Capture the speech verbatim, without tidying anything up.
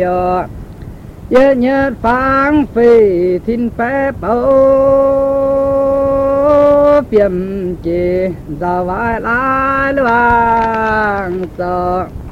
biểu nhớ nhớ phang phi thiên phép bầu phiền chỉ giờ vai lại loang sợ